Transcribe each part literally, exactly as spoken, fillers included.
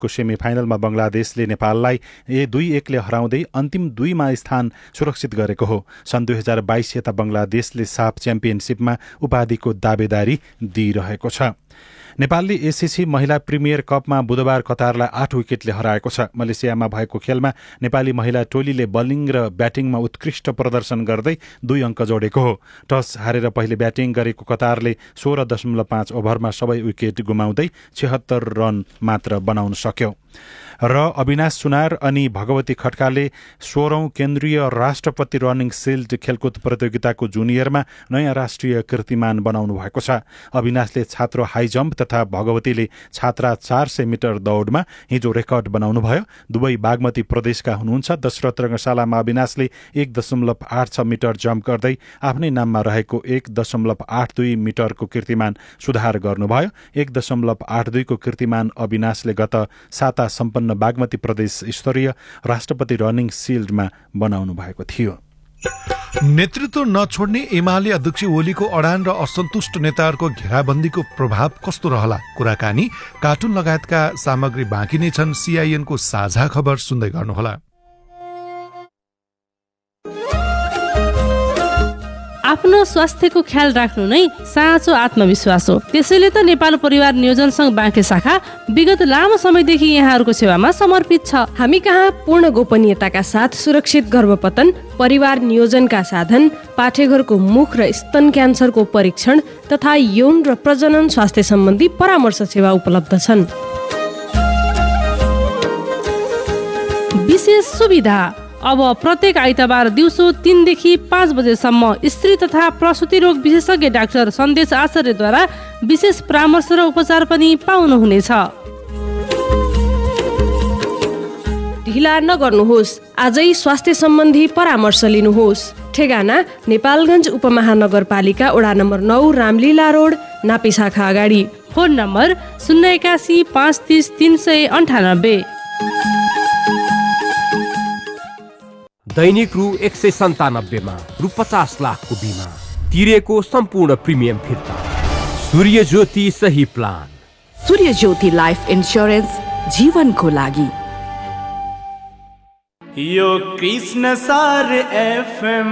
को सेमिफाइनलमा बङ्गलादेशले नेपाललाई ए दुई एकले हराउँदै अन्तिम दुईमा स्थान सुरक्षित गरेको हो। सन् दुई हजार बाइस यता बङ्गलादेशले साफ च्याम्पियनसिपमा उपाधिको दावेदारी दिइरहेको छ। नेपालले एसिसी महिला प्रिमियर कपमा बुधबार कतारलाई आठ विकेटले हराएको छ। मलेसियामा भएको खेलमा नेपाली महिला टोलीले बलिङ र ब्याटिङमा उत्कृष्ट प्रदर्शन गर्दै दुई अङ्क जोडेको हो। टस हारेर पहिले ब्याटिङ गरेको कतारले सोह्र दशमलव पाँच ओभरमा सबै विकेट गुमाउँदै छिहत्तर रन मात्र बनाउन सक्यो। र अविनाश सुनार अनि भगवती खड्काले सोह्रौं केन्द्रीय राष्ट्रपति रनिङ सिल्ड खेलकुद प्रतियोगिताको जुनियरमा नयाँ राष्ट्रिय कीर्तिमान बनाउनु भएको छ। अविनाशले छात्रो हाई जम्प तथा भगवतीले छात्रा चार सय मिटर दौडमा हिजो रेकर्ड बनाउनुभयो। दुवै बागमती प्रदेशका हुनुहुन्छ। दशरथ रङ्गशालामा अविनाशले एक दशमलव आठ छ मिटर जम्प गर्दै आफ्नै नाममा रहेको एक दशमलव आठ दुई मिटरको कीर्तिमान सुधार गर्नुभयो। एक दशमलव आठ दुईको कीर्तिमान अविनाशले गत साता सम्पन्न बागमती प्रदेश स्तरीय राष्ट्रपति रनिङ सिल्डमा बनाउनु भएको थियो। नेतृत्व नछोड्ने एमाले अध्यक्ष ओलीको अडान र असन्तुष्ट नेताहरूको घेराबन्दीको प्रभाव कस्तो रहला? कुराकानी कार्टुन लगायतका सामग्री बाँकी नै छन्। सीआईएनको साझा खबर सुन्दै गर्नुहोला। आफ्नो स्वास्थ्यको ख्याल राख्नु नै साँचो आत्मविश्वास हो। त्यसैले त नेपाल परिवार नियोजन संघ बाँके शाखा विगत लामो समयदेखि यहाँहरूको सेवामा समर्पित छ। हामी कहाँ पूर्ण गोपनीयताका साथ सुरक्षित गर्भपतन, परिवार नियोजनका साधन, पाठेघरको मुख र स्तन क्यान्सरको परीक्षण तथा यौन र प्रजनन स्वास्थ्य सम्बन्धी परामर्श सेवा उपलब्ध छन्। विशेष सुविधा अब प्रत्येक आइतबार दिउँसो तीनदेखि पाँच बजेसम्म स्त्री तथा प्रसुति रोग विशेषज्ञ डाक्टर सन्देश आचार्यद्वारा विशेष परामर्श र उपचार पनि पाउनुहुनेछ। ढिला नगर्नुहोस्, आजै स्वास्थ्य सम्बन्धी परामर्श लिनुहोस्। ठेगाना नेपालगञ्ज उपमहानगरपालिका वडा नम्बर नौ रामलीला रोड नापी शाखा अगाडि। फोन नम्बर शून्य एकासी पाँच तिस तिन सय अन्ठानब्बे। दैनिक रु एक सय सन्तानब्बेमा रु पचास लाखको बिमा तिरेको सम्पूर्ण प्रिमियम फिर्ता। सूर्य ज्योति सही प्लान। सूर्य ज्योति लाइफ इन्स्योरेन्स जीवनको लागि। यो कृष्ण सार एफएम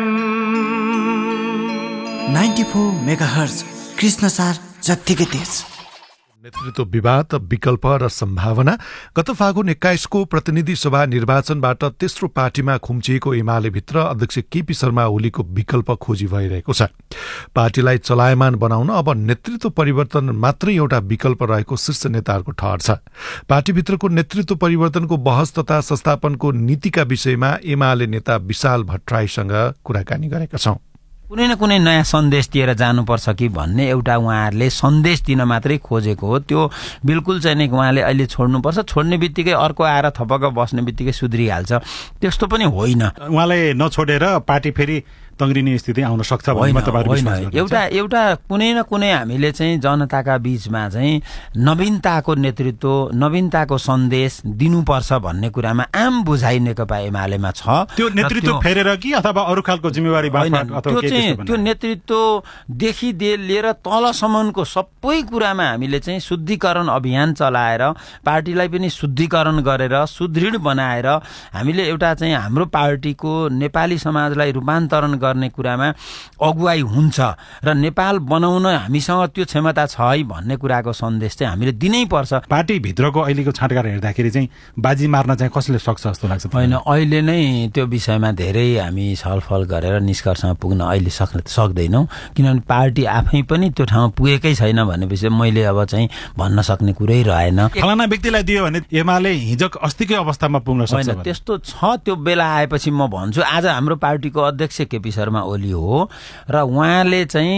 चौरानब्बे मेगाहर्ज कृष्ण सार जत्तिकै तेज। नेतृत्व विवाद, विकल्प र सम्भावना। गत फागुन एक्काइसको प्रतिनिधि सभा निर्वाचनबाट तेस्रो पार्टीमा खुम्चिएको एमाले भित्र अध्यक्ष केपी शर्मा ओलीको विकल्प खोजी भइरहेको छ। पार्टीलाई चलायमान बनाउन अब नेतृत्व परिवर्तन मात्रै एउटा विकल्प रहेको शीर्ष नेताहरूको ठहर छ। पार्टीभित्रको नेतृत्व परिवर्तनको बहस तथा संस्थापनको नीतिका विषयमा एमाले नेता विशाल भट्टराईसँग कुराकानी गरेका छौं। कुनै न कुनै नयाँ सन्देश दिएर जानुपर्छ कि भन्ने एउटा उहाँहरूले सन्देश दिन मात्रै खोजेको हो। त्यो बिल्कुल चाहिँ नि उहाँले अहिले छोड्नुपर्छ, छोड्ने बित्तिकै अर्को आएर थपक्क बस्ने बित्तिकै सुध्रिहाल्छ, त्यस्तो पनि होइन। उहाँले नछोडेर पार्टी फेरि तङ्ग्रिने स्थिति आउन सक्छ भन्ने तपाईहरु विश्वास गर्नुहुन्छ? एउटा एउटा कुनै न कुनै हामीले चाहिँ जनताका बीचमा चाहिँ नवीनताको नेतृत्व, नवीनताको सन्देश दिनुपर्छ भन्ने कुरामा आम बुझाइ नेकपा एमालेमा छ। त्यो नेतृत्व फेरेर कि अथवा अरू खालको जिम्मेवारी बाँडफाँड अथवा के चाहिँ त्यो नेतृत्वदेखि लिएर तलसम्मको सबै कुरामा हामीले चाहिँ शुद्धिकरण अभियान चलाएर पार्टीलाई पनि शुद्धिकरण गरेर सुदृढ बनाएर हामीले एउटा चाहिँ हाम्रो पार्टीको नेपाली समाजलाई रूपान्तरण गर्ने कुरामा अगुवाई हुन्छ र नेपाल बनाउन हामीसँग त्यो क्षमता छ है भन्ने कुराको सन्देश चाहिँ हामीले दिनै पर्छ। पार्टी भित्रको अहिलेको छाँटकाँड हेर्दाखेरि चाहिँ बाजी मार्न चाहिँ कसले सक्छ जस्तो लाग्छ? होइन, अहिले नै त्यो विषयमा धेरै हामी छलफल गरेर निष्कर्षमा पुग्न अहिले सक् सक्दैनौँ किनभने पार्टी आफै पनि त्यो ठाउँमा पुगेकै छैन भनेपछि मैले अब चाहिँ भन्न सक्ने कुरै रहेन। फलाना व्यक्तिलाई दियो भने एमाले हिजो अस्तिकै अवस्थामा पुग्न सक्छ? त्यस्तो छ, त्यो बेला आएपछि म भन्छु। आज हाम्रो पार्टीको अध्यक्ष केपी शर्मा ओली हो र उहाँले चाहिँ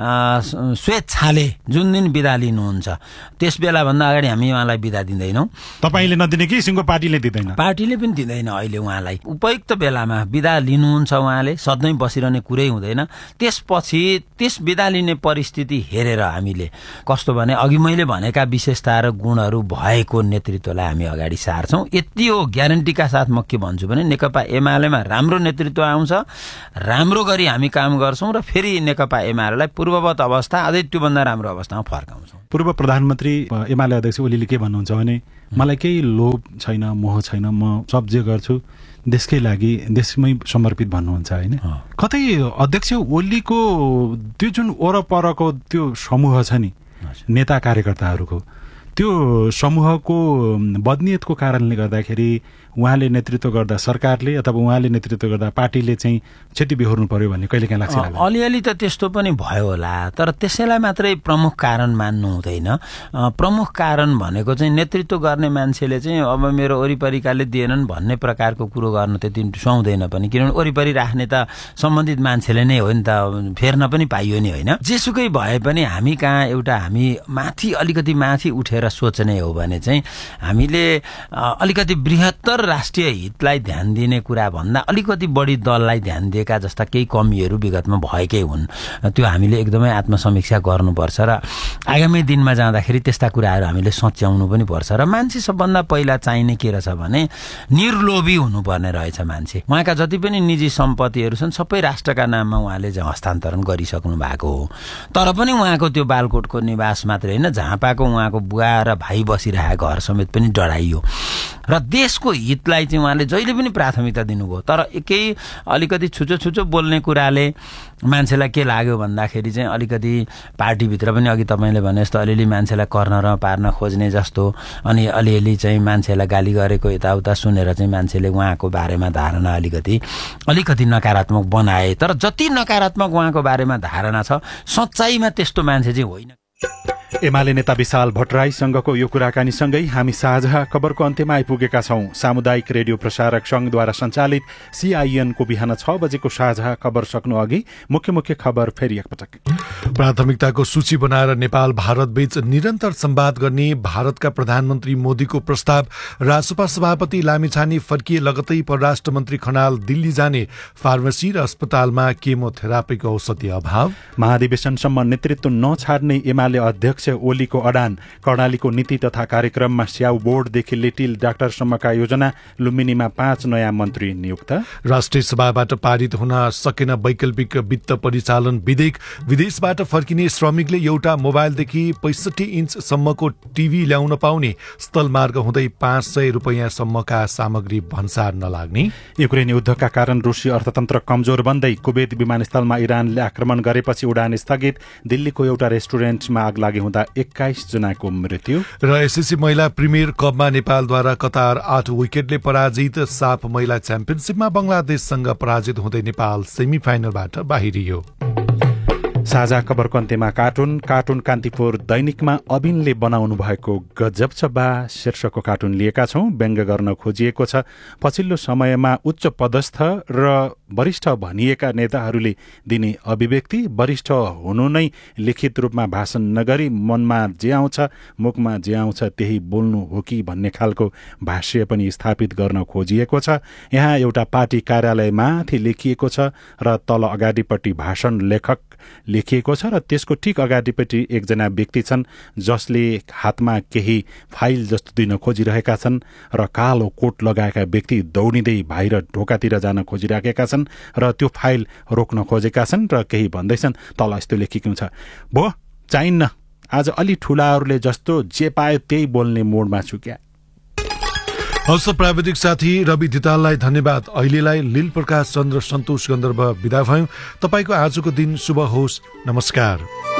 स्वेच्छाले जुन दिन बिदा लिनुहुन्छ त्यस बेलाभन्दा अगाडि हामी उहाँलाई बिदा दिँदैनौँ। तपाईँले नदिने कि सिङ्गो पार्टीले दिँदैन? पार्टीले पनि दिँदैन अहिले उहाँलाई। उपयुक्त बेलामा बिदा लिनुहुन्छ उहाँले, सधैँ बसिरहने कुरै हुँदैन। त्यसपछि त्यस बिदा लिने परिस्थिति हेरेर हामीले कस्तो भने अघि मैले भनेका विशेषता र गुणहरू भएको नेतृत्वलाई हामी अगाडि सार्छौँ। यति हो ग्यारेन्टीका साथ म के भन्छु भने नेकपा एमालेमा राम्रो नेतृत्व आउँछ, राम्रो राम्रो गरी हामी काम गर्छौँ र फेरि नेकपा एमालेलाई पूर्ववत अवस्था अझै त्योभन्दा राम्रो अवस्थामा फर्काउँछौँ। पूर्व प्रधानमन्त्री एमाले अध्यक्ष ओलीले के भन्नुहुन्छ भने मलाई केही लोभ छैन, मोह छैन, म सब जे गर्छु देशकै लागि, देशमै समर्पित भन्नुहुन्छ होइन। कतै अध्यक्ष ओलीको त्यो जुन वरपरको त्यो समूह छ नि नेता कार्यकर्ताहरूको, त्यो समूहको बदनियतको कारणले गर्दाखेरि उहाँले नेतृत्व गर्दा सरकारले अथवा उहाँले नेतृत्व गर्दा पार्टीले चाहिँ क्षति बिहोर्नु पर्यो भन्ने कहिले काहीँ लाग्छ? अलिअलि त त्यस्तो पनि भयो होला, तर त्यसैलाई मात्रै प्रमुख कारण मान्नु हुँदैन। प्रमुख कारण भनेको चाहिँ नेतृत्व गर्ने मान्छेले चाहिँ अब मेरो वरिपरिकाले दिएनन् भन्ने प्रकारको कुरो गर्नु त्यति सुहाउँदैन पनि, किनभने वरिपरि राख्ने त सम्बन्धित मान्छेले नै हो नि त, फेर्न पनि पाइयो नि होइन। जेसुकै भए पनि हामी कहाँ एउटा हामी माथि अलिकति माथि उठेर सोच्ने हो भने चाहिँ हामीले अलिकति बृहत्तर राष्ट्रिय हितलाई ध्यान दिने कुरा भन्दा अलिकति बढी दललाई ध्यान दिएका जस्ता केही कमीहरू विगतमा भएकै हुन्। त्यो हामीले एकदमै आत्मसमीक्षा गर्नुपर्छ र आगामी दिनमा जाँदाखेरि त्यस्ता कुराहरू हामीले सच्याउनु पनि पर्छ। र मान्छे सबभन्दा पहिला चाहिने के रहेछ भने निर्लोभी हुनुपर्ने रहेछ मान्छे। उहाँका जति पनि निजी सम्पत्तिहरू छन् सबै राष्ट्रका नाममा उहाँले हस्तान्तरण गरिसक्नु भएको हो, तर पनि उहाँको त्यो बालकोटको निवास मात्रै होइन, झापाको उहाँको बुवा र भाइ बसिरहेको घर समेत पनि डढाइयो र देशको हितलाई चाहिँ उहाँले जहिले पनि प्राथमिकता दिनुभयो। तर केही अलिकति छुचो छुचो बोल्ने कुराले मान्छेलाई के लाग्यो भन्दाखेरि चाहिँ अलिकति पार्टीभित्र पनि अघि तपाईँले भने जस्तो अलिअलि मान्छेलाई कर्नरमा पार्न खोज्ने जस्तो, अनि अलिअलि चाहिँ मान्छेलाई गाली गरेको यताउता सुनेर चाहिँ मान्छेले उहाँको बारेमा धारणा अलिकति अलिकति नकारात्मक बनाए। तर जति नकारात्मक उहाँको बारेमा धारणा छ सच्चाइमा त्यस्तो मान्छे चाहिँ होइन। एमाले नेता विशाल भट्टराईसँगको यो कुराकानीसँगै हामी साझा खबरको अन्त्यमा आइपुगेका छौं। सामुदायिक रेडियो प्रसारक संघद्वारा सञ्चालित सीआईएनको बिहान छ बजेको साझा खबर सक्नु अघि मुख्य मुख्य खबर फेरि एकपटक। प्राथमिकताको सूची बनाएर नेपाल भारत बीच निरन्तर संवाद गर्ने भारतका प्रधानमन्त्री मोदीको प्रस्ताव। रासपा सभापति लामिछाने फर्किए लगतै परराष्ट्र मन्त्री खनाल दिल्ली जाने। फार्मेसी र अस्पतालमा केमोथेरापीको औषधि अभाव। महाधिवेशनसम्म नेतृत्व नछाड्ने एमाले अध्यक्ष ओलीको अडान। कर्णालीको नीति तथा कार्यक्रममा स्याउ बोर्डदेखि लिटिल डाक्टरसम्मका योजना। लुम्बिनीमा पाँच नयाँ मन्त्री नियुक्त। राष्ट्रिय सभाबाट पारित हुन सकेन वैकल्पिक वित्त परिचालन विधेयक। विदेशबाट फर्किने श्रमिकले एउटा मोबाइलदेखि पैंसठी इन्चसम्मको टिभी ल्याउन पाउने। स्थलमार्ग हुँदै पाँच सय रुपियाँसम्मका सामग्री भन्सार नलाग्ने। युक्रेन युद्धका कारण रुसी अर्थतन्त्र कमजोर बन्दै कुवेत विमानस्थलमा इरानले आक्रमण गरेपछि उडान स्थगित। दिल्लीको एउटा रेस्टुरेन्टमा आग लागि हुँदा एक्काइस जनाको मृत्यु। र एसएससी महिला प्रिमियर कपमा नेपालद्वारा कतार आठ विकेटले पराजित। साफ महिला च्याम्पियनसिपमा बंगलादेशसँग पराजित हुँदै नेपाल सेमी फाइनलबाट बाहिरियो। साझा खबरको अन्त्यमा कार्टुन कार्टुन कान्तिपुर दैनिकमा अबिनले बनाउनु भएको गजब छ बा शीर्षकको कार्टुन लिएका छौं। व्यङ्ग गर्न खोजिएको छ पछिल्लो समयमा उच्च पदस्थ र वरिष्ठ भनिएका नेताहरूले दिने अभिव्यक्ति। वरिष्ठ हुनु नै लिखित रूपमा भाषण नगरी मनमा जे आउँछ मुखमा जे आउँछ त्यही बोल्नु हो कि भन्ने खालको भाष्य पनि स्थापित गर्न खोजिएको छ। यहाँ एउटा पार्टी कार्यालय माथि लेखिएको छ र तल अगाडिपट्टि भाषण लेखक लेखिएको छ र त्यसको ठिक अगाडिपट्टि एकजना व्यक्ति छन् जसले हातमा केही फाइल जस्तो दिन खोजिरहेका छन् र कालो कोट लगाएका व्यक्ति दौडिँदै बाहिर ढोकातिर जान खोजिराखेका छन् र त्यो फाइल रोक्न खोजेका छन् र केही भन्दैछन्। तल यस्तो लेखिएको छ, भो चाहिन्न, आज अलि ठुलाहरूले जस्तो जे पायो त्यही बोल्ने मोडमा छु क्या। हस्त प्राविधिक साथी रवि धिताललाई धन्यवाद। अहिलेलाई लील प्रकाश चन्द्र सन्तोष गन्धर्व विदा भयौं। तपाईको आजको दिन शुभ होस्। नमस्कार।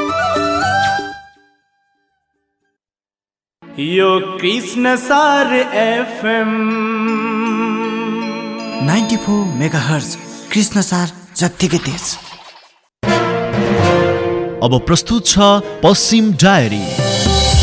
यो कृष्ण सार FM ninety four megahertz Krishna सार जत्तिकै तेज। अब प्रस्तुत छ पश्चिम डायरी।